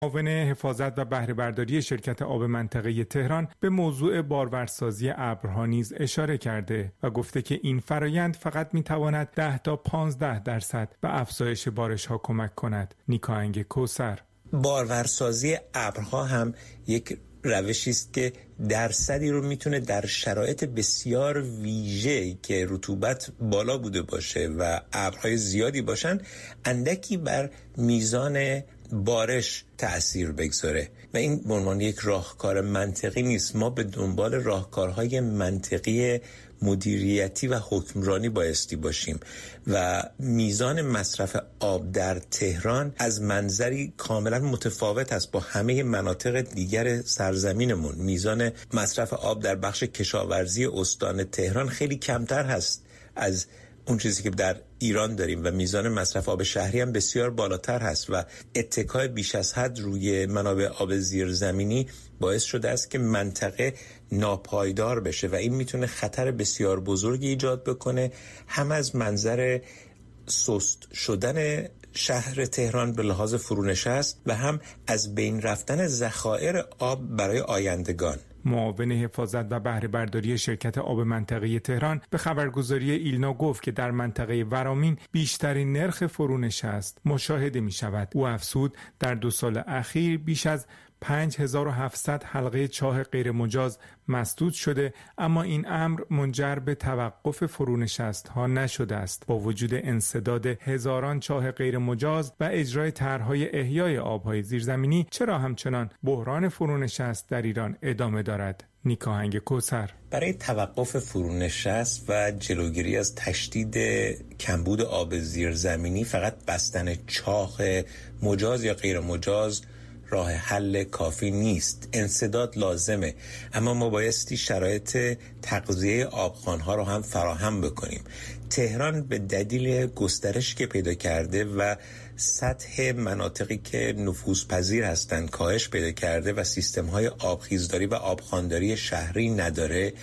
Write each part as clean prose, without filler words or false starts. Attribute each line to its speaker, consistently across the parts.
Speaker 1: معاون حفاظت و بهره برداری شرکت آب منطقه تهران به موضوع بارورسازی ابرها نیز اشاره کرده و گفته که این فرایند فقط میتواند 10 تا 15% به افزایش بارش‌ها کمک کند. نیکاهنگ کوثر:
Speaker 2: بارورسازی ابرها هم یک روشی است که درصدی رو میتونه در شرایط بسیار ویژه‌ای که رطوبت بالا بوده باشه و ابرهای زیادی باشن اندکی بر میزان بارش تأثیر بگذاره و این به عنوان یک راهکار منطقی نیست. ما به دنبال راهکارهای منطقی مدیریتی و حکمرانی بایستی باشیم و میزان مصرف آب در تهران از منظری کاملا متفاوت است با همه مناطق دیگر سرزمینمون. میزان مصرف آب در بخش کشاورزی استان تهران خیلی کمتر هست از اون چیزی که در ایران داریم و میزان مصرف آب شهری هم بسیار بالاتر هست و اتکای بیش از حد روی منابع آب زیرزمینی باعث شده است که منطقه ناپایدار بشه و این میتونه خطر بسیار بزرگی ایجاد بکنه، هم از منظر سست شدن شهر تهران به لحاظ فرونشست و هم از بین رفتن ذخایر آب برای آیندگان.
Speaker 1: معاون حفاظت و بهره برداری شرکت آب منطقه تهران به خبرگزاری ایلنا گفت که در منطقه ورامین بیشترین نرخ فرونشست مشاهده می شود. او افزود در 2 سال اخیر بیش از 5700 حلقه چاه غیر مجاز مسدود شده، اما این امر منجر به توقف فرونشست ها نشده است. با وجود انسداد هزاران چاه غیر مجاز و اجرای طرح‌های احیای آب‌های زیرزمینی، چرا همچنان بحران فرونشست در ایران ادامه دارد؟ نیکاهنگ کوثر:
Speaker 2: برای توقف فرونشست و جلوگیری از تشدید کمبود آب زیرزمینی فقط بستن چاه مجاز یا غیر مجاز راه حل کافی نیست. انسداد لازمه، اما ما بایستی شرایط تغذیه آبخوان‌ها رو هم فراهم بکنیم. تهران به دلیل گسترش که پیدا کرده و سطح مناطقی که نفوذپذیر هستند کاهش پیدا کرده و سیستم‌های آبخیزداری و آبخوانداری شهری نداره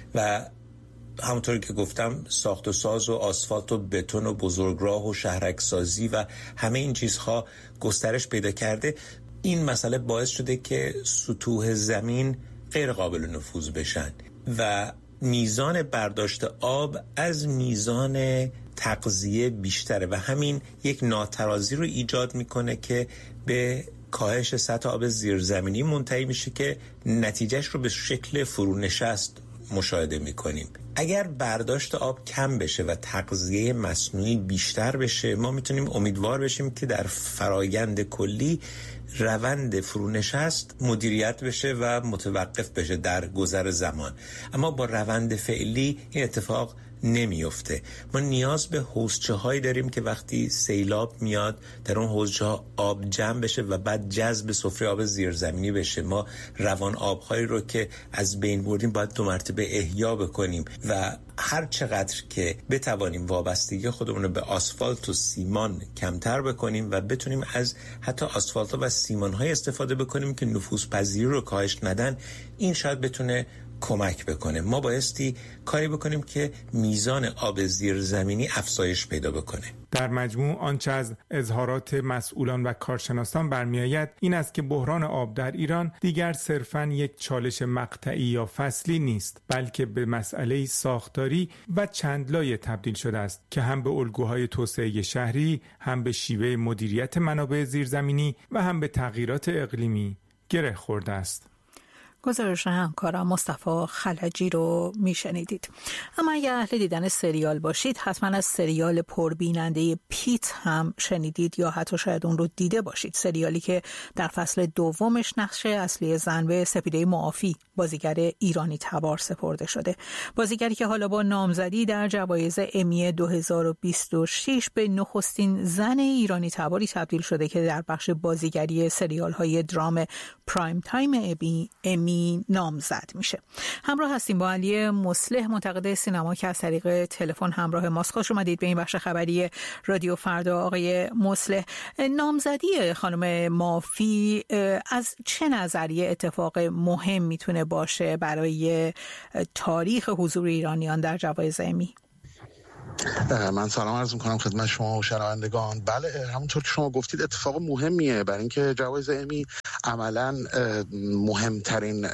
Speaker 2: و همونطور که گفتم ساخت و ساز و آسفالت و بتون و بزرگراه و شهرکسازی و همه این چیزها گسترش پیدا کرده. این مسئله باعث شده که سطوح زمین غیر قابل نفوذ بشن و میزان برداشت آب از میزان تغذیه بیشتره و همین یک ناترازی رو ایجاد میکنه که به کاهش سطح آب زیرزمینی منتهی میشه که نتیجهش رو به شکل فرونشست مشاهده میکنیم. اگر برداشت آب کم بشه و تغذیه مصنوعی بیشتر بشه، ما میتونیم امیدوار بشیم که در فرایند کلی روند فرونشست مدیریت بشه و متوقف بشه در گذر زمان. اما با روند فعلی این اتفاق نمیفته. ما نیاز به حوضچه هایی داریم که وقتی سیلاب میاد در اون حوضچه ها آب جمع بشه و بعد جذب سفره آب زیرزمینی بشه. ما روان آبهایی رو که از بین بردیم باید 2 مرتبه احیا بکنیم و هر چقدر که بتوانیم وابستگی خودمون رو به آسفالت و سیمان کمتر بکنیم و بتونیم از حتی آسفالت و سیمان های استفاده بکنیم که نفوذپذیری رو کاهش ندن، این شاید بتونه کمک بکنه. ما بایستی کاری بکنیم که میزان آب زیرزمینی افزایش پیدا بکنه.
Speaker 1: در مجموع آنچه از اظهارات مسئولان و کارشناسان برمیآید این است که بحران آب در ایران دیگر صرفاً یک چالش مقطعی یا فصلی نیست، بلکه به مسئله ساختاری و چندلایه تبدیل شده است که هم به الگوهای توسعه شهری، هم به شیوه مدیریت منابع زیرزمینی و هم به تغییرات اقلیمی گره خورده است.
Speaker 3: گزارش همکارم مصطفی خلجی رو میشنیدید. اما اگر اهل دیدن سریال باشید حتما از سریال پربیننده پیت هم شنیدید یا حتی شاید اون رو دیده باشید. سریالی که در فصل دومش نقش اصلی زن به سپیده معافی، بازیگر ایرانی تبار سپرده شده. بازیگری که حالا با نامزدی در جوایز امی 2026 به نخستین زن ایرانی تباری تبدیل شده که در بخش بازیگری سریال های درام پرایم تایم امی نامزد میشه. همراه هستیم با علی مصلح، منتقد سینما که از طریق تلفن همراه ماست. خوش اومدید به این بخش خبری رادیو فردا. آقای مصلح، نامزدی خانم معافی از چه نظریه اتفاق مهم میتونه باشه برای تاریخ حضور ایرانیان در جوایز امی؟
Speaker 4: من سلام عرض میکنم خدمت شما و شنوندگان. بله، همونطور که شما گفتید اتفاق مهمیه، برای اینکه جوایز امی عملاً مهمترین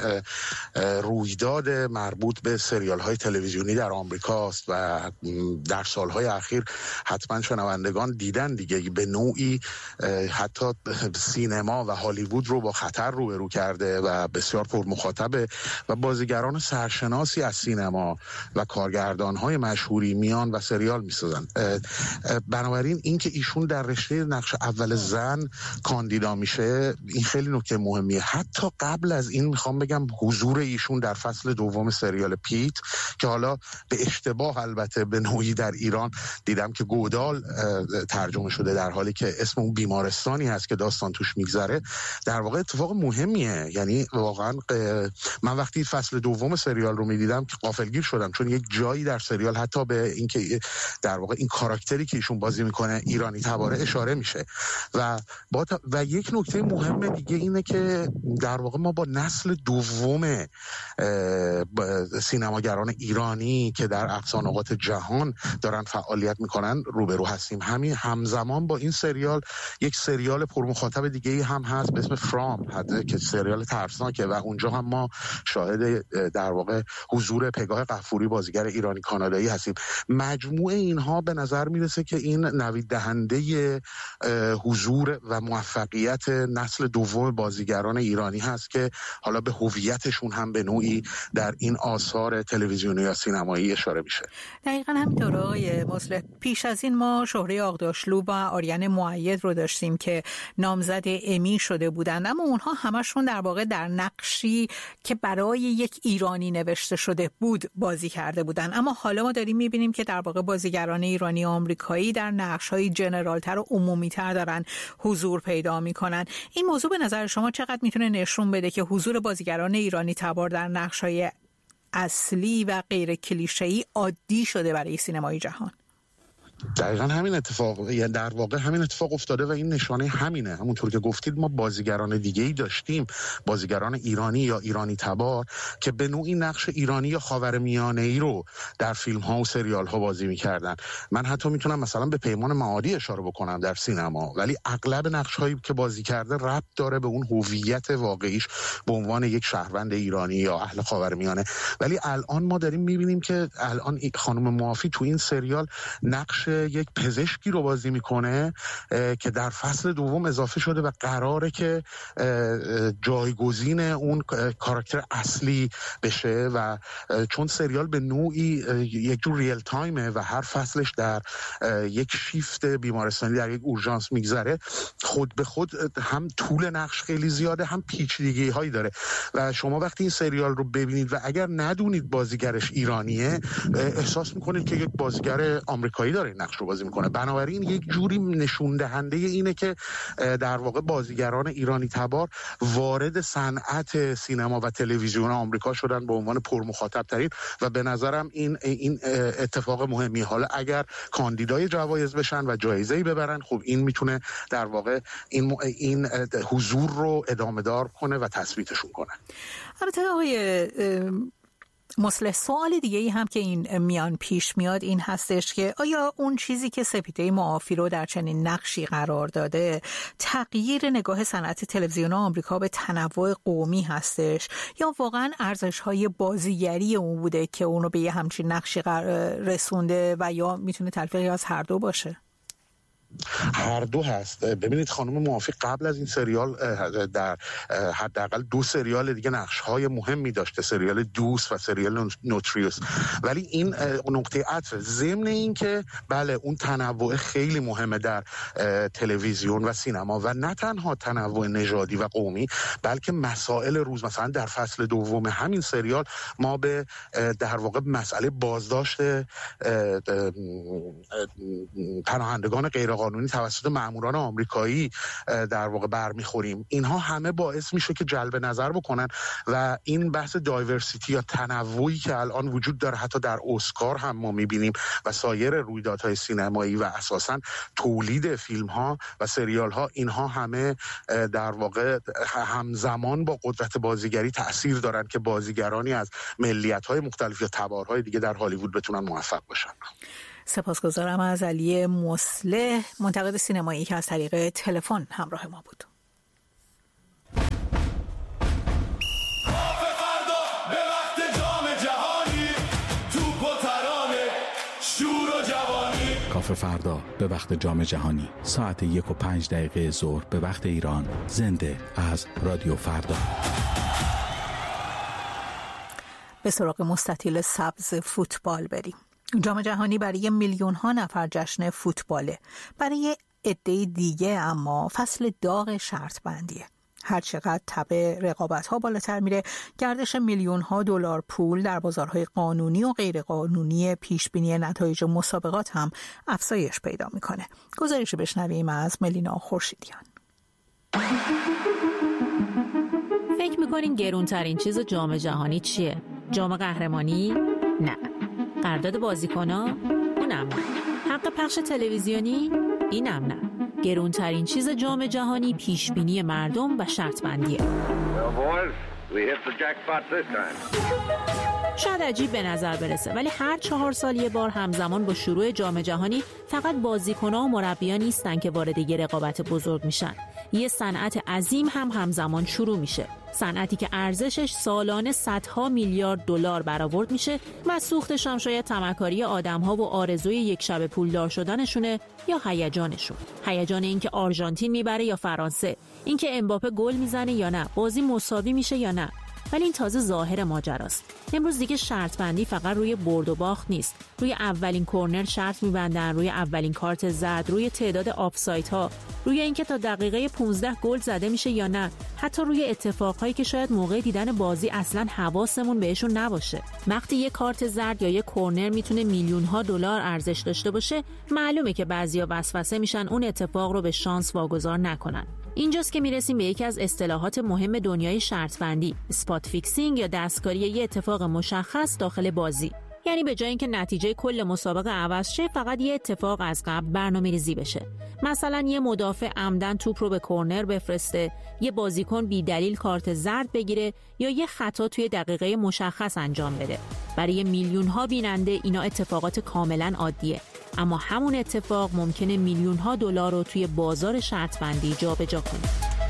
Speaker 4: رویداد مربوط به سریال های تلویزیونی در آمریکاست و در سالهای اخیر حتما شنوندگان دیدن دیگه، به نوعی حتی سینما و هالیوود رو با خطر روبرو کرده و بسیار پرمخاطبه و بازیگران سرشناسی از سینما و کارگردان های مشهوری میان و سریال میسازن. بنابراین اینکه ایشون در رشته نقش اول زن کاندیدا میشه این خیلی نکته مهمیه. حتی قبل از این میخوام بگم حضور ایشون در فصل دوم سریال پیت که حالا به اشتباه البته به نوعی در ایران دیدم که گودال ترجمه شده، در حالی که اسم اون بیمارستانی هست که داستان توش میگذره، در واقع اتفاق مهمیه. یعنی واقعا من وقتی فصل دوم سریال رو میدیدم که غافلگیر شدم، چون یک جایی در سریال حتی به اینکه در واقع این کاراکتری که ایشون بازی میکنه ایرانی تباره اشاره میشه و یک نکته مهم دیگه اینه که در واقع ما با نسل دوم سینماگران ایرانی که در اقصا نقاط جهان دارن فعالیت میکنن روبرو هستیم. همین همزمان با این سریال یک سریال پرمخاطب دیگه هم هست به اسم فرام که سریال ترسناکه و اونجا هم ما شاهد در واقع حضور پگاه غفوری بازیگر ایرانی کانادایی هستیم. مجموعه اینها به نظر میرسه که این نوید دهنده حضور و موفقیت نسل دوم بازیگران ایرانی هست که حالا به هویتشون هم به نوعی در این آثار تلویزیونی یا سینمایی اشاره میشه.
Speaker 3: دقیقاً همینطور آقای مصلح. پیش از این ما شهره آغداشلو و آریان مؤید رو داشتیم که نامزد امی شده بودند، اما اونها همشون در واقع در نقشی که برای یک ایرانی نوشته شده بود بازی کرده بودند. اما حالا ما داریم میبینیم که در واقع بازیگران ایرانی آمریکایی در نقش‌های جنرال‌تر و عمومی‌تر دارن حضور پیدا می‌کنن. این موضوع به نظر شما چقدر میتونه نشون بده که حضور بازیگران ایرانی تبار در نقش‌های اصلی و غیر کلیشه‌ای عادی شده برای سینمای جهان؟
Speaker 4: دقیقا همین اتفاق، یعنی در واقع همین اتفاق افتاده و این نشانه همینه. همونطور که گفتید ما بازیگران دیگه‌ای داشتیم، بازیگران ایرانی یا ایرانی تبار که به نوعی نقش ایرانی یا خاورمیانه‌ای رو در فیلم‌ها و سریال‌ها بازی می‌کردن. من حتی میتونم مثلا به پیمان معادی اشاره بکنم در سینما، ولی اغلب نقش‌هایی که بازی کرده ربط داره به اون هویت واقعیش به عنوان یک شهروند ایرانی یا اهل خاورمیانه. ولی الان ما داریم می‌بینیم که الان خانم موافی تو این سریال نقش یک پزشکی رو بازی میکنه که در فصل دوم اضافه شده و قراره که جایگزین اون کاراکتر اصلی بشه و چون سریال به نوعی یک جور ریل تایمه و هر فصلش در یک شیفت بیمارستانی در یک اورژانس میگذره، خود به خود هم طول نقش خیلی زیاده هم پیچیدگی هایی داره و شما وقتی این سریال رو ببینید و اگر ندونید بازیگرش ایرانیه احساس میکنید که یک بازیگر آمریکایی داره نقش رو بازی میکنه. بنابراین یک جوری نشون دهنده اینه که در واقع بازیگران ایرانی تبار وارد صنعت سینما و تلویزیون آمریکا شدن به عنوان پرمخاطب ترین و به نظرم این اتفاق مهمی. حالا اگر کاندیدای جوایز بشن و جایزه‌ای ببرن، خب این میتونه در واقع این حضور رو ادامه دار کنه و تثبیتشون کنه.
Speaker 3: البته آقای مصلح، سوال دیگه ای هم که این میان پیش میاد این هستش که آیا اون چیزی که سپیده معافی رو در چنین نقشی قرار داده تغییر نگاه صنعت تلویزیون آمریکا به تنوع قومی هستش یا واقعا ارزش‌های بازیگری اون بوده که اون رو به یه همچین نقشی رسونده و یا میتونه تلفیقی از هر دو باشه؟
Speaker 4: هر دو هست. ببینید خانم موافق قبل از این سریال در حداقل 2 سریال دیگه نقش‌های مهمی داشته، سریال دوست و سریال نوتریوس، ولی این نقطه عطف ضمن این که بله اون تنوع خیلی مهمه در تلویزیون و سینما و نه تنها تنوع نژادی و قومی بلکه مسائل روز. مثلا در فصل دوم همین سریال ما به در واقع مسئله بازداشت پناهندگان غیر قانونی توسط ماموران آمریکایی در واقع برمیخوریم. اینها همه باعث میشه که جلب نظر بکنن و این بحث دایورسیتی یا تنوعی که الان وجود داره حتی در اسکار هم ما میبینیم و سایر رویدادهای سینمایی و اساساً تولید فیلم ها و سریال ها، اینها همه در واقع همزمان با قدرت بازیگری تأثیر دارن که بازیگرانی از ملیت های مختلف یا تبارهای دیگه در هالیوود بتونن موفق باشن.
Speaker 3: سپاسگزارم از علی مصلح، منتقد سینمایی که از طریق تلفن همراه ما بود.
Speaker 5: کافه فردا به وقت جام جهانی ساعت 1:05 ظهر به وقت ایران، زنده از رادیو فردا.
Speaker 3: به سراغ مستطیل سبز فوتبال بریم. جام جهانی برای میلیون ها نفر جشن فوتباله، برای عده دیگه اما فصل داغ شرط بندیه. هر چقدر تبع رقابت ها بالاتر میره، گردش میلیون ها دلار پول در بازارهای قانونی و غیر قانونی پیش بینی نتایج مسابقات هم افزایش پیدا میکنه. گزارشی بشنویم از ملینا خورشیدیان.
Speaker 6: فکر میکنین گرونترین چیز جام جهانی چیه؟ جام قهرمانی؟ نه. قرارداد بازیکن‌ها؟ اونم نه. حق پخش تلویزیونی؟ اینم نه. گرونترین چیز جام جهانی پیشبینی مردم و شرط بندیه. شاید عجیب به نظر برسه، ولی هر 4 سال یه بار همزمان با شروع جام جهانی فقط بازیکن‌ها و مربیان نیستن که وارد یه رقابت بزرگ میشن. یه صنعت عظیم هم همزمان شروع میشه. صنعتی که ارزشش سالانه صدها میلیارد دلار برآورد میشه و سوختش هم شاید تمکاری آدم‌ها و آرزوی یک شب پولدار شدنشونه یا هیجانشون. هیجان اینکه آرژانتین میبره یا فرانسه، اینکه امباپه گل میزنه یا نه، بازی مساوی میشه یا نه. ولی این تازه ظاهر ماجراست. امروز دیگه شرط بندی فقط روی برد و باخت نیست. روی اولین کورنر شرط میبندن، روی اولین کارت زرد، روی تعداد آفساید ها، روی اینکه تا دقیقه 15 گل زده میشه یا نه، حتی روی اتفاقهایی که شاید موقع دیدن بازی اصلا حواسمون بهشون نباشه. وقتی یه کارت زرد یا یه کورنر میتونه میلیون ها دلار ارزش داشته باشه، معلومه که بعضیا وسوسه میشن اون اتفاق رو به شانس واگذار نکنن. اینجاست که میرسیم به یکی از اصطلاحات مهم دنیای شرط بندی، اسپات فیکسینگ یا دستکاری یه اتفاق مشخص داخل بازی. یعنی به جای اینکه نتیجه کل مسابقه عوض شه، فقط یه اتفاق از قبل برنامه‌ریزی بشه. مثلا یه مدافع عمدن توپ رو به کورنر بفرسته، یه بازیکن بی دلیل کارت زرد بگیره یا یه خطا توی دقیقه مشخص انجام بده. برای میلیون ها بیننده اینا اتفاقات کاملا عادیه، اما همون اتفاق ممکنه میلیون ها دلار رو توی بازار شرط بندی جابجا کنه.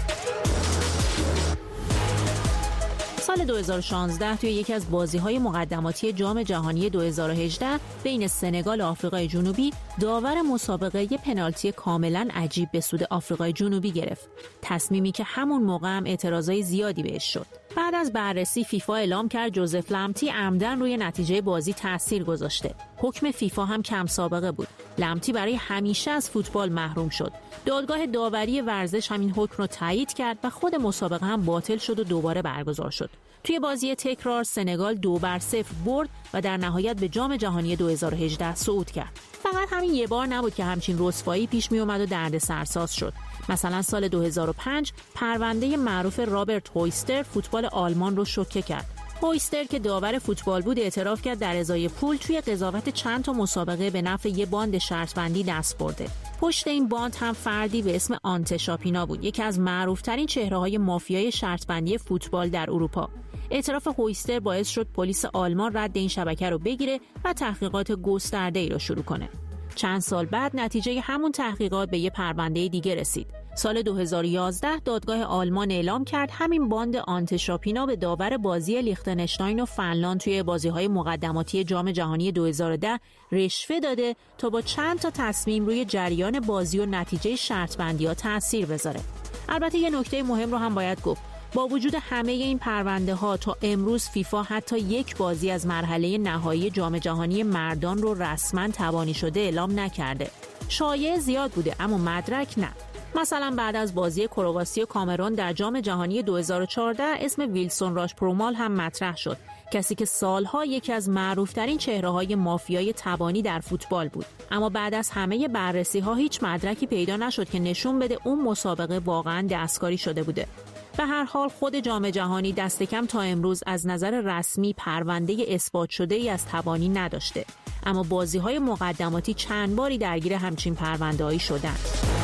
Speaker 6: سال 2016 توی یکی از بازی‌های مقدماتی جام جهانی 2018 بین سنگال و آفریقای جنوبی، داور مسابقه یه پنالتی کاملاً عجیب به سود آفریقای جنوبی گرفت. تصمیمی که همون موقع هم اعتراضای زیادی بهش شد. بعد از بررسی فیفا اعلام کرد جوزف لمتی عمدن روی نتیجه بازی تأثیر گذاشته. حکم فیفا هم کم سابقه بود. لمتی برای همیشه از فوتبال محروم شد. دادگاه داوری ورزش همین حکم رو تایید کرد و خود مسابقه هم باطل شد و دوباره برگزار شد. توی بازی تکرار سنگال 2-0 برد و در نهایت به جام جهانی 2018 صعود کرد. فقط همین یه بار نبود که همچین رسوایی پیش می اومد و دردسرساز شد. مثلا سال 2005 پرونده معروف رابرت هویستر فوتبال آلمان رو شوکه کرد. هویستر که داور فوتبال بود اعتراف کرد در ازای پول توی قضاوت چند تا مسابقه به نفع یه باند شرط بندی دست برده. پشت این باند هم فردی به اسم آنته شاپینا بود، یکی از معروف‌ترین چهره‌های مافیای شرط بندی فوتبال در اروپا. اعتراف هویستر باعث شد پلیس آلمان رد این شبکه رو بگیره و تحقیقات گسترده‌ای رو شروع کنه. چند سال بعد نتیجه همون تحقیقات به یه پرونده دیگه رسید. سال 2011 دادگاه آلمان اعلام کرد همین باند آنته شاپینا به داور بازی لیختنشتاین و فنلاند توی بازی‌های مقدماتی جام جهانی 2010 رشوه داده تا با چند تا تصمیم روی جریان بازی و نتیجه شرط بندی‌ها تأثیر بذاره. البته یه نکته مهم رو هم باید گفت. با وجود همه این پرونده ها تا امروز فیفا حتی یک بازی از مرحله نهایی جام جهانی مردان رو رسما تبانی شده اعلام نکرده. شایعه زیاد بوده اما مدرک نه. مثلا بعد از بازی کرواسی و کامرون در جام جهانی 2014 اسم ویلسون راشپرومال هم مطرح شد، کسی که سالها یکی از معروفترین چهره‌های مافیای تبانی در فوتبال بود. اما بعد از همه بررسی‌ها هیچ مدرکی پیدا نشد که نشون بده اون مسابقه واقعاً دستکاری شده بوده. به هر حال خود جام جهانی دست کم تا امروز از نظر رسمی پرونده اثبات شده ای از تبانی نداشته، اما بازی‌های مقدماتی چند باری درگیر همچین پرونده‌ای شدند.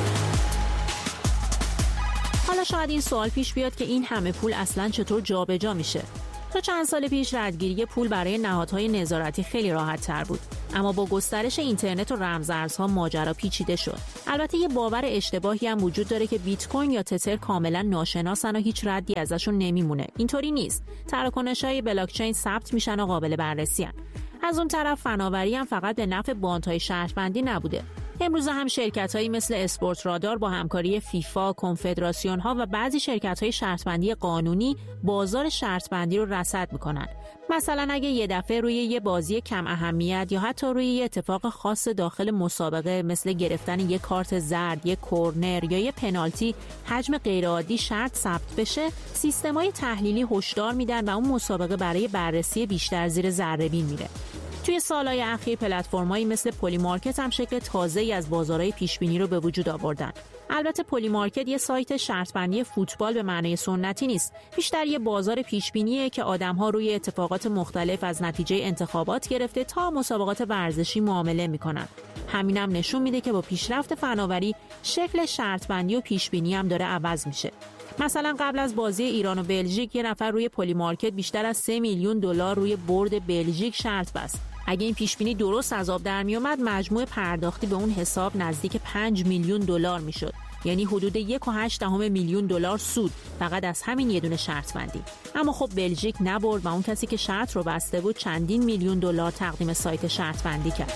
Speaker 6: حالا شاید این سوال پیش بیاد که این همه پول اصلاً چطور جابجا میشه؟ تا چند سال پیش ردگیری پول برای نهادهای نظارتی خیلی راحت تر بود، اما با گسترش اینترنت و رمزارزها ماجرا پیچیده شد. البته یه باور اشتباهی هم وجود داره که بیت کوین یا تتر کاملا ناشناسن و هیچ ردی ازشون نمیمونه. اینطوری نیست. تراکنش‌های بلاکچین ثبت میشن و قابل بررسی هن. از اون طرف فناوری هم فقط به نفع باندهای شرطبندی نبوده. امروز هم شرکت‌هایی مثل اسپورت رادار با همکاری فیفا، کنفدراسیون‌ها و بعضی شرکت‌های شرطبندی قانونی بازار شرطبندی رو رصد می‌کنن. مثلا اگه یه دفعه روی یه بازی کم اهمیت یا حتی روی یه اتفاق خاص داخل مسابقه مثل گرفتن یه کارت زرد، یه کورنر یا یه پنالتی حجم غیرعادی شرط ثبت بشه، سیستم‌های تحلیلی هشدار میدن و اون مسابقه برای بررسی بیشتر زیر ذره‌بین میره. توی سالهای اخیر پلتفرم‌هایی مثل پلی مارکت هم شکل تازه‌ای از بازارهای پیشبینی رو به وجود آوردن. البته پلی مارکت یه سایت شرطبندی فوتبال به معنی سنتی نیست، بیشتر یه بازار پیشبینیه که آدم‌ها روی اتفاقات مختلف از نتیجه انتخابات گرفته تا مسابقات ورزشی معامله می‌کنن. همینم نشون میده که با پیشرفت فناوری شکل شرطبندی و پیشبینی هم داره عوض میشه. مثلا قبل از بازی ایران و بلژیک یه نفر روی پلی مارکت بیشتر از 3 میلیون دلار روی برد بلژیک شرط بست. اگه این پیشبینی درست از آب در می اومد، مجموع پرداختی به اون حساب نزدیک 5 میلیون دلار میشد. یعنی حدود 1.8 میلیون دلار سود فقط از همین یه دونه شرط بندی. اما خب بلژیک نبرد و اون کسی که شرط رو بسته بود چندین میلیون دلار تقدیم سایت شرط بندی کرد.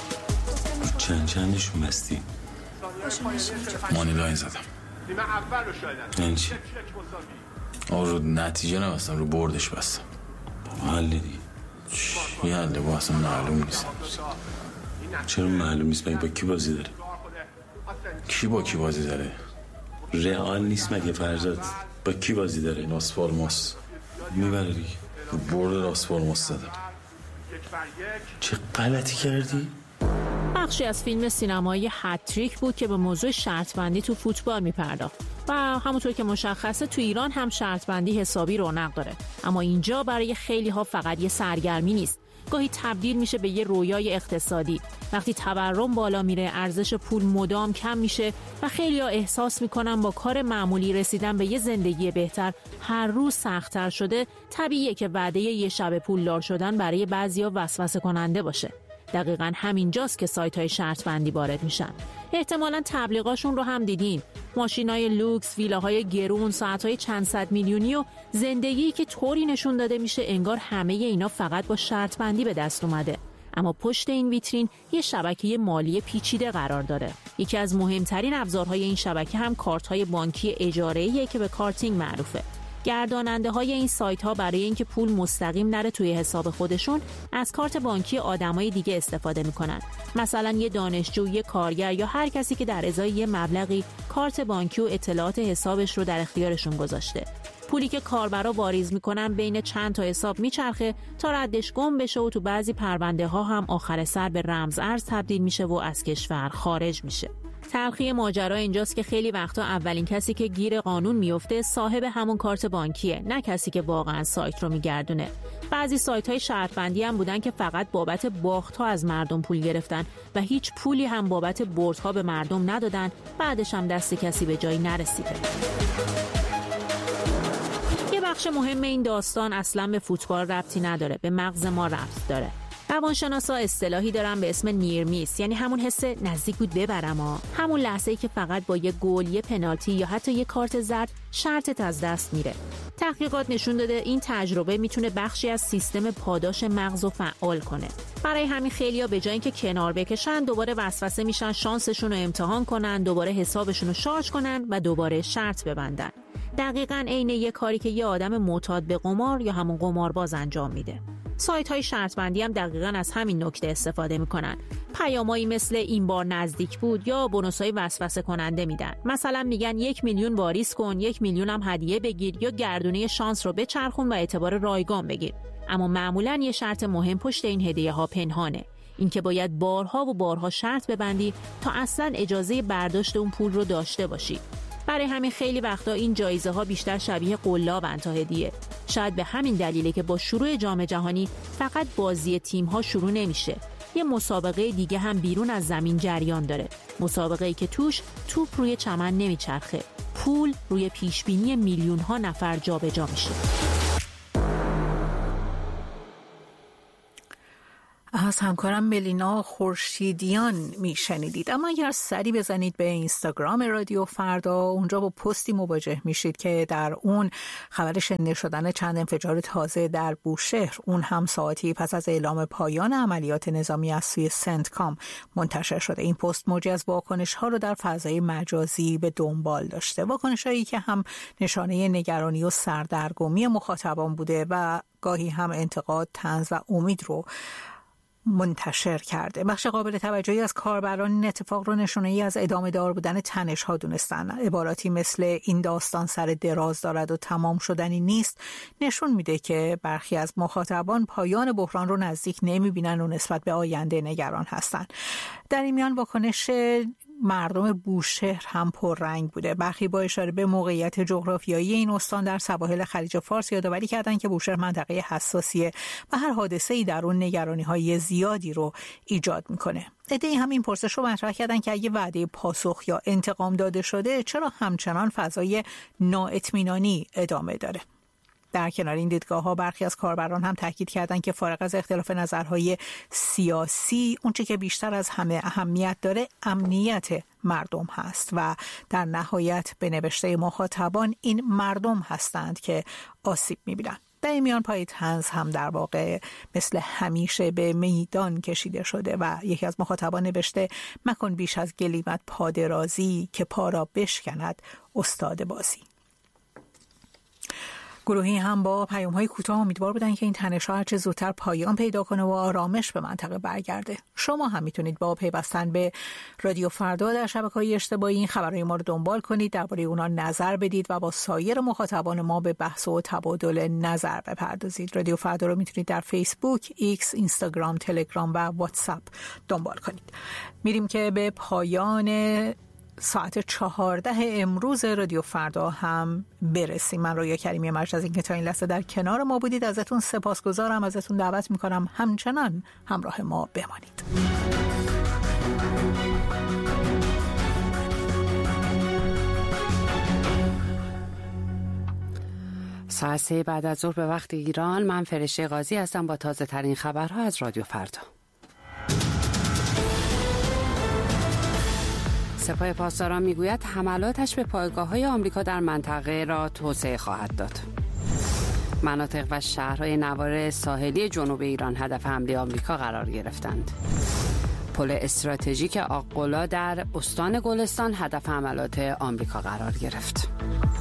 Speaker 7: چندشون بستی؟ مانی لاین زدم. این چی؟ رو نتیجه نبستم، رو بردش بستم. حل دی یه حله با اصلا معلوم نیست. چرا معلوم نیست؟ مگه با کی بازی داره؟ کی با کی بازی داره؟ رئال نیست مگه فرزاد؟ با کی بازی داره؟ لاس پالماس میبره دیگه. برد لاس پالماس زدم. چه غلطی کردی؟
Speaker 6: بخشی از فیلم سینمایی هتریک بود که به موضوع شرطبندی تو فوتبال میپرداخت و همونطور که مشخصه تو ایران هم شرطبندی حسابی رونق داره. اما اینجا برای خیلی ها فقط یه سرگرمی نیست، گاهی تبدیل میشه به یه رویای اقتصادی. وقتی تورم بالا میره، ارزش پول مدام کم میشه و خیلی ها احساس میکنن با کار معمولی رسیدن به یه زندگی بهتر هر روز سخت‌تر شده. طبیعیه که وعده یه شب پولدار شدن برای بعضیا وسوسه کننده باشه. دقیقاً همینجاست که سایت‌های شرطبندی وارد میشن. احتمالاً تبلیغاشون رو هم دیدین. ماشینای لوکس، ویلاهای گرون، ساعت‌های چند صد میلیونی و زندگی که طوری نشون داده میشه انگار همه اینا فقط با شرطبندی به دست اومده. اما پشت این ویترین یه شبکه مالی پیچیده قرار داره. یکی از مهمترین ابزارهای این شبکه هم کارت‌های بانکی اجاره‌ایه که به کارتینگ معروفه. گرداننده های این سایت ها برای اینکه پول مستقیم نره توی حساب خودشون از کارت بانکی آدمای دیگه استفاده میکنن. مثلا یه دانشجو، یه کارگر یا هر کسی که در ازای یه مبلغی کارت بانکی و اطلاعات حسابش رو در اختیارشون گذاشته. پولی که کاربرا واریز میکنن بین چند تا حساب میچرخه تا ردش گم بشه و تو بعضی پرونده ها هم آخر سر به رمز ارز تبدیل میشه و از کشور خارج میشه. تلخی ماجرا اینجاست که خیلی وقتا اولین کسی که گیر قانون میفته صاحب همون کارت بانکیه، نه کسی که واقعا سایت رو میگردونه. بعضی سایت‌های شرطبندی هم بودن که فقط بابت باخت‌ها از مردم پول گرفتن و هیچ پولی هم بابت بردها به مردم ندادن، بعدش هم دست کسی به جایی نرسیده. یه بخش مهم این داستان اصلا به فوتبال ربطی نداره، به مغز ما ربط داره. روانشناسا اصطلاحی دارن به اسم نیرمیس، یعنی همون حس نزدیک بود ببرم، همون لحظه‌ای که فقط با یه گل، یه پنالتی یا حتی یه کارت زرد شرطت از دست میره. تحقیقات نشون داده این تجربه میتونه بخشی از سیستم پاداش مغز رو فعال کنه. برای همین خیلیا به جای اینکه کنار بکشن دوباره وسوسه میشن شانسشون رو امتحان کنن، دوباره حسابشون رو شارژ کنن و دوباره شرط ببندن. دقیقاً عین یه کاری که یه آدم معتاد به قمار یا همون قمارباز انجام میده. سایت‌های شرطبندی هم دقیقاً از همین نکته استفاده میکنن. پیامایی مثل این بار نزدیک بود یا بونوس‌های وسوسه کننده میدن. مثلا میگن 1 میلیون واریز کن، 1 میلیون هم هدیه بگیر یا گردونه شانس رو بچرخون و اعتبار رایگان بگیر. اما معمولاً یه شرط مهم پشت این هدیه‌ها پنهانه. اینکه باید بارها و بارها شرط ببندی تا اصلاً اجازه برداشت اون پول رو داشته باشی. برای همین خیلی وقتا این جایزه ها بیشتر شبیه قلابن تا هدیه. شاید به همین دلیله که با شروع جام جهانی فقط بازی تیم ها شروع نمیشه. یه مسابقه دیگه هم بیرون از زمین جریان داره. مسابقه‌ای که توش توپ روی چمن نمیچرخه. پول روی پیشبینی میلیون ها نفر جابجا میشه.
Speaker 3: از همکارم ملینا خورشیدیان میشنیدید. اما اگر سری بزنید به اینستاگرام رادیو فردا، اونجا با پستی مواجه میشید که در اون خبر شنیده شدن چند انفجار تازه در بوشهر، اون هم ساعتی پس از اعلام پایان عملیات نظامی از سوی سنتکام منتشر شده. این پست موجی از واکنش ها رو در فضای مجازی به دنبال داشته، واکنش هایی که هم نشانه نگرانی و سردرگمی مخاطبان بوده و گاهی هم انتقاد، طنز و امید رو منتشر کرده. بخش قابل توجهی از کاربران این اتفاق رو نشانه‌ای از ادامه دار بودن تنش‌ها دونستن. عباراتی مثل این داستان سر دراز دارد و تمام شدنی نیست نشون میده که برخی از مخاطبان پایان بحران رو نزدیک نمیبینن و نسبت به آینده نگران هستن. در این میان واکنش مردم بوشهر هم پررنگ بوده. برخی با اشاره به موقعیت جغرافیایی این استان در سواحل خلیج فارس یادآوری کردن که بوشهر منطقه حساسیه و هر حادثه‌ای در اون نگرانی‌های زیادی رو ایجاد میکنه. عده‌ای هم این پرسش رو مطرح کردن که اگه وعده پاسخ یا انتقام داده شده، چرا همچنان فضای نااطمینانی ادامه داره؟ در کنار این دیدگاه‌ها برخی از کاربران هم تاکید کردند که فارغ از اختلاف نظرهای سیاسی، اونچه که بیشتر از همه اهمیت داره امنیت مردم هست و در نهایت به نوشته مخاطبان این مردم هستند که آسیب می‌بینن. در این میان پای طنز هم در واقع مثل همیشه به میدان کشیده شده و یکی از مخاطبان نوشته: مکن بیش از گلیمت پادرازی که پا را بشکند استاد بازی. گروهی هم با پیام‌های کوتاه امیدوار بودن که این تنش‌ها هرچه زودتر پایان پیدا کنه و آرامش به منطقه برگرده. شما هم میتونید با پیوستن به رادیو فردا در شبکه‌های اجتماعی این خبرهای ما رو دنبال کنید، درباره اونا نظر بدید و با سایر مخاطبان ما به بحث و تبادل نظر بپردازید. رادیو فردا رو میتونید در فیسبوک، ایکس، اینستاگرام، تلگرام و واتساپ دنبال کنید. میریم که به پایان ساعت 14 امروز رادیو فردا هم برسیم. من رویا کریمی مرج از اینکه تا این لحظه در کنار ما بودید ازتون سپاسگزارم. ازتون دعوت میکنم همچنان همراه ما بمانید.
Speaker 8: ساعت 3 بعد از ظهر به وقت ایران. من فرشته قاضی هستم با تازه ترین خبرها از رادیو فردا. سپاه پاسداران میگوید حملاتش به پایگاه‌های آمریکا در منطقه را توسعه خواهد داد. مناطق و شهرهای نوار ساحلی جنوب ایران هدف حمله آمریکا قرار گرفتند. پل استراتژیک آق‌قلا در استان گلستان هدف حملات آمریکا قرار گرفت.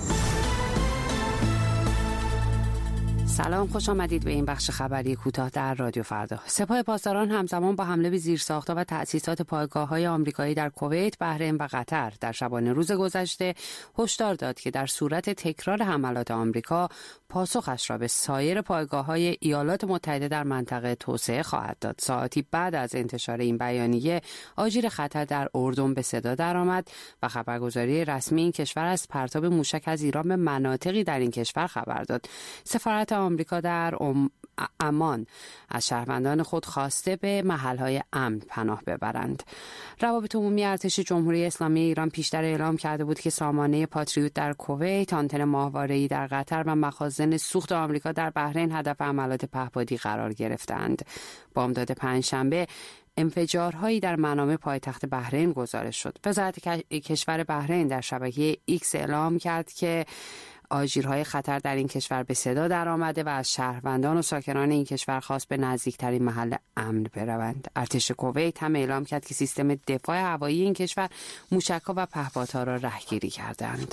Speaker 8: سلام، خوش آمدید به این بخش خبری کوتاه در رادیو فردا. سپاه پاسداران همزمان با حمله به زیرساخت‌ها و تأسیسات پایگاه‌های آمریکایی در کویت، بحرین و قطر در شبانه روز گذشته هشدار داد که در صورت تکرار حملات آمریکا پاسخش را به سایر پایگاه‌های ایالات متحده در منطقه توسعه خواهد داد. ساعتی بعد از انتشار این بیانیه، آژیر خطر در اردن به صدا درآمد و خبرگزاری رسمی این کشور از پرتاب موشک از ایران به مناطقی در این کشور خبر داد. سفارت آمریکا در عمان از شهروندان خود خواسته به محل‌های امن پناه ببرند. روابط عمومی ارتش جمهوری اسلامی ایران پیشتر اعلام کرده بود که سامانه پاتریوت در کویت، آنتن ماهواره‌ای در قطر و مخازن سوخت آمریکا در بحرین هدف حملات پهپادی قرار گرفتند. بامداد پنجشنبه انفجارهایی در منامه پایتخت بحرین گزارش شد. وزارت کشور بحرین در شبکه ایکس اعلام کرد که آژیرهای خطر در این کشور به صدا درآمده و از شهروندان و ساکنان این کشور خواست به نزدیکترین محل امن بروند. ارتش کویت هم اعلام کرد که سیستم دفاع هوایی این کشور موشک‌ها و پهپادها را رهگیری کردند.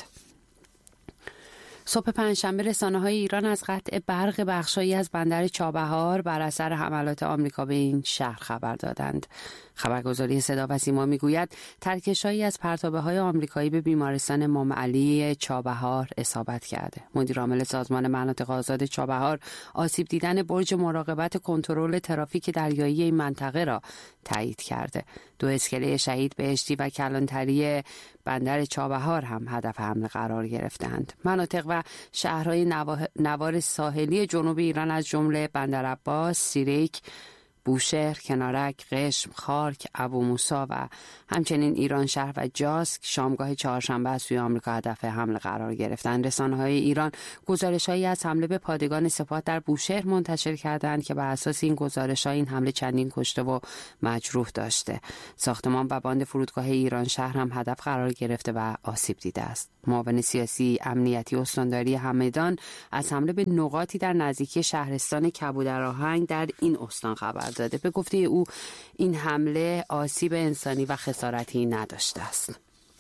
Speaker 8: صبح پنجشنبه رسانه‌های ایران از قطع برق بخشایی از بندر چابهار بر اثر حملات آمریکا به این شهر خبر دادند. خبرگزاری صدا و سیما میگوید ترکش‌هایی از پرتابه‌های آمریکایی به بیمارستان امام علی چابهار اصابت کرده. مدیر عامل سازمان مناطق آزاد چابهار آسیب دیدن برج مراقبت کنترل ترافیک دریایی این منطقه را تایید کرده. 2 اسکله شهید بهشتی و کلانتری بندر چابهار هم هدف حمله قرار گرفتند. مناطق و شهرهای نوار ساحلی جنوب ایران از جمله بندر عباس، سیریک، بوشهر، کنارک، قشم، خارک، ابو موسی و همچنین ایران شهر و جاسک شامگاه چهارشنبه از سوی آمریکا هدف حمله قرار گرفتند. رسانه‌های ایران گزارش‌هایی از حمله به پادگان سپاه در بوشهر منتشر کردند که بر اساس این گزارش‌ها این حمله چندین کشته و مجروح داشته. ساختمان و باند فرودگاه ایران شهر هم هدف قرار گرفته و آسیب دیده است. معاون سیاسی امنیتی استانداری همدان از حمله به نقاطی در نزدیکی شهرستان کبودرآهنگ در این استان خبر داده. به گفته او این حمله آسیب انسانی و خسارتی نداشته است.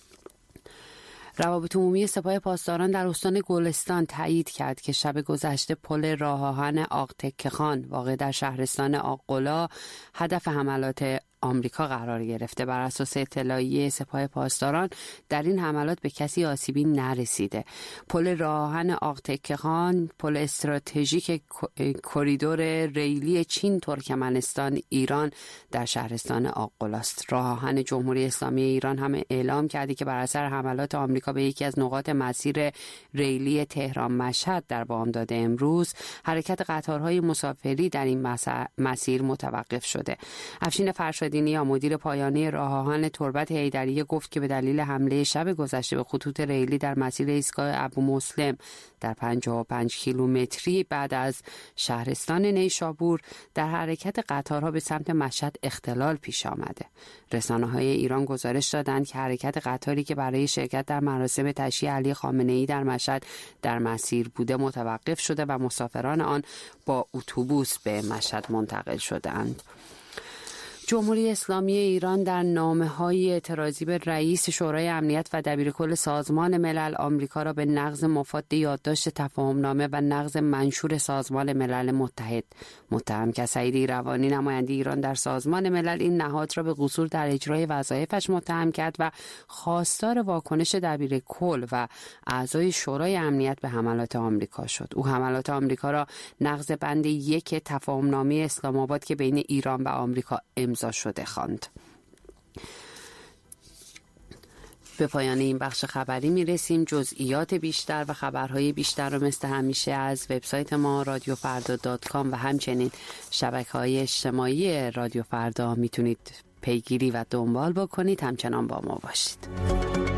Speaker 8: روابط عمومی سپاه پاسداران در استان گلستان تایید کرد که شب گذشته پل راه آهن آق تکه خان واقع در شهرستان آق‌قلا هدف حملات آمریکا قرار گرفته. بر اساس اطلاعیه سپاه پاسداران در این حملات به کسی آسیبی نرسیده. پل راه آهن آق تکه خان پل استراتژیک کریدور ریلی چین ترکمنستان ایران در شهرستان آق‌قلا است. راه آهن جمهوری اسلامی ایران هم اعلام کرده که بر اثر حملات آمریکا به یکی از نقاط مسیر ریلی تهران مشهد در بامداد امروز حرکت قطارهای مسافری در این مسیر متوقف شده. افشین فرشادی یا مدیر پایانی راه آهن تربت حیدریه گفت که به دلیل حمله شب گذشته به خطوط ریلی در مسیر ایستگاه ابو مسلم در 55 کیلومتری بعد از شهرستان نیشابور در حرکت قطارها به سمت مشهد اختلال پیش آمده. رسانه‌های ایران گزارش دادند که حرکت قطاری که برای شرکت در مراسم تشییع علی خامنه‌ای در مشهد در مسیر بوده متوقف شده و مسافران آن با اتوبوس به مشهد منتقل شدند. جمهوری اسلامی ایران در نامه‌های اعتراضی به رئیس شورای امنیت و دبیرکل سازمان ملل آمریکا را به نقض مفاد یادداشت تفاهمنامه و نقض منشور سازمان ملل متحد متهم کرد. سعید ایروانی نماینده ایران در سازمان ملل این نهاد را به قصور در اجرای وظایفش متهم کرد و خواستار واکنش دبیرکل و اعضای شورای امنیت به حملات آمریکا شد. او حملات آمریکا را نقض بند 1 تفاهمنامه اسلام آباد که بین ایران و آمریکا امضا شده خواند. به پایان این بخش خبری میرسیم. جزئیات بیشتر و خبرهای بیشتر رو مثل همیشه از وبسایت ما radiofrda.com و همچنین شبکه‌های اجتماعی رادیو فردا میتونید پیگیری و دنبال بکنید. همچنان با ما باشید.